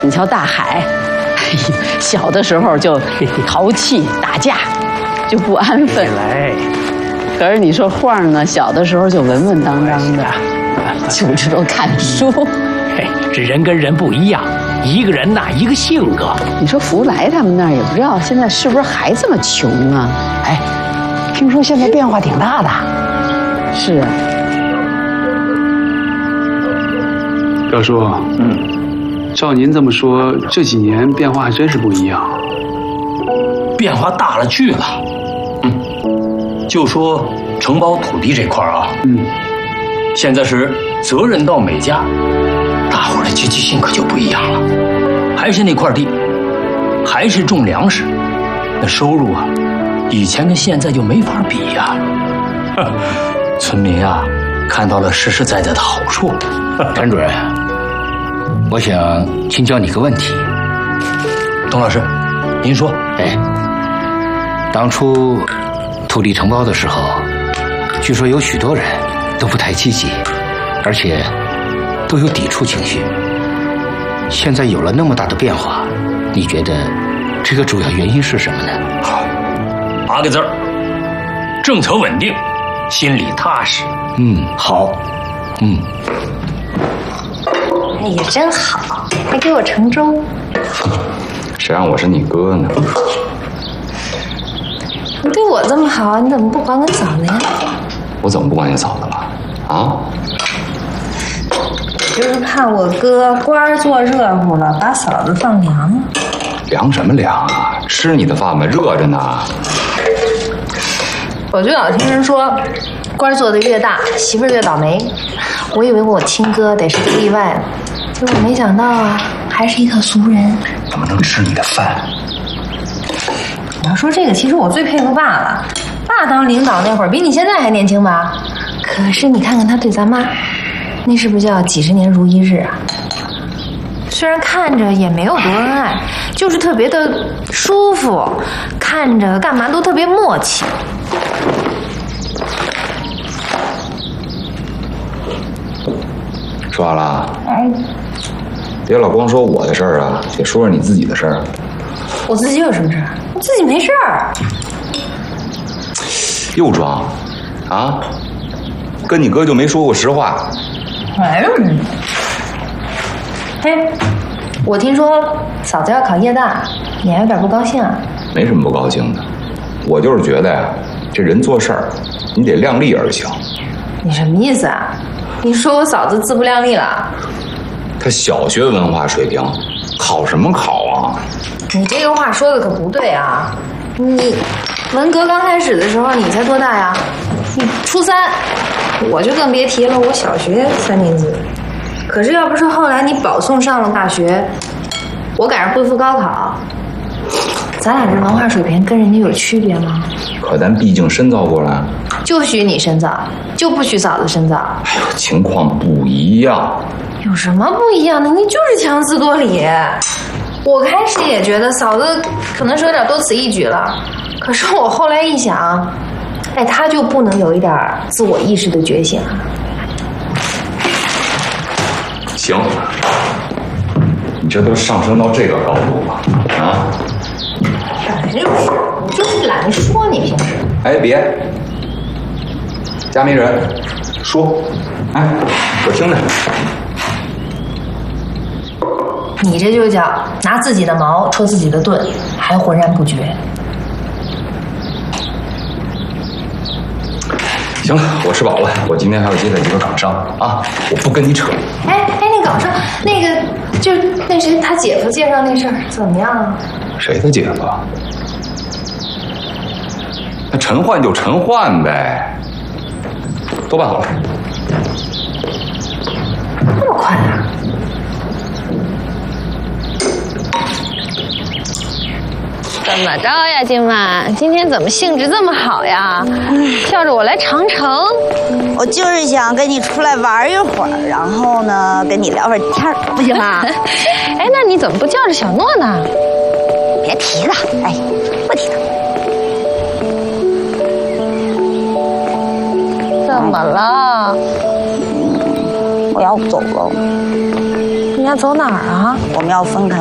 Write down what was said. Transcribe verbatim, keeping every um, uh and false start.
你瞧大海，哎呀，小的时候就淘气打架，就不安分。 来， 可是你说晃呢，小的时候就稳稳当当的，就知道看书。 嘿，这人跟人不一样，一个人呐，一个性格。 你说福来他们那儿也不知道现在是不是还这么穷啊？ 哎，听说现在变化挺大的。 是啊。 表叔， 嗯， 照您这么说，这几年变化还真是不一样。 变化大了去了。嗯，就说承包土地这块啊， 嗯， 现在是责任到每家，大伙儿的积极性可就不一样了。还是那块地，还是种粮食，那收入啊，以前跟现在就没法比呀、啊。村民啊，看到了实实在在的好处。 陈主任，我想请教你个问题。 董老师，您说。 哎，当初土地承包的时候，据说有许多人都不太积极，而且都有抵触情绪。现在有了那么大的变化，你觉得这个主要原因是什么呢？ 八个字儿：政策稳定，心里踏实。 嗯，好。嗯。 哎呀，真好，还给我盛粥。 谁让我是你哥呢？ 你对我这么好，你怎么不管管嫂子呀？ 我怎么不管你嫂子了？啊？ 就是怕我哥官做热乎了，把嫂子放凉了。 凉什么凉啊？吃你的饭吧，热着呢。 我就老听人说，官做的越大，媳妇儿越倒霉。我以为我亲哥得是个例外呢，结果没想到啊，还是一个俗人。 怎么能吃你的饭？ 你要说这个，其实我最佩服爸了。爸当领导那会儿，比你现在还年轻吧？可是你看看他对咱妈，那是不是叫几十年如一日啊？虽然看着也没有多恩爱，就是特别的舒服，看着干嘛都特别默契。 说完了？ 哎， 别老光说我的事儿啊，得说说你自己的事儿。 我自己有什么事儿？我自己没事儿。 又装啊？跟你哥就没说过实话？ 哎呦！嘿，我听说嫂子要考夜大，你还有点不高兴啊？ 没什么不高兴的，我就是觉得呀，这人做事儿，你得量力而行。 你什么意思啊？你说我嫂子自不量力了？ 她小学文化水平，考什么考啊？ 你这个话说的可不对啊！你文革刚开始的时候，你才多大呀？你初三，我就更别提了，我小学三年级。可是要不是后来你保送上了大学，我赶上恢复高考，咱俩这文化水平跟人家有区别吗？ 可咱毕竟深造过了。 就许你深造，就不许嫂子深造。 哎呦，情况不一样。 有什么不一样的？你就是强词夺理。我开始也觉得嫂子可能是有点多此一举了，可是我后来一想，哎，她就不能有一点自我意识的觉醒啊？ 行，你这都上升到这个高度了啊！ 本来就是，我就是懒得说你平时。 哎，别，家没人，说，哎，我听着。 你这就叫拿自己的矛戳自己的盾，还浑然不觉。 行了，我吃饱了，我今天还要接待几个港商啊，我不跟你扯。 哎哎，那港商，那个就那谁他姐夫介绍那事儿怎么样啊？ 谁的姐夫？那陈焕就陈焕呗，都办好了。 那么快啊？ 怎么着呀，金妈？今天怎么兴致这么好呀？叫着我来长城。 我就是想跟你出来玩一会儿，然后呢，跟你聊会儿天，不行吗？ 哎，那你怎么不叫着小诺呢？ 别提了，哎，不提了。 怎么了？ 我要走了。 你要走哪儿啊？ 我们要分开。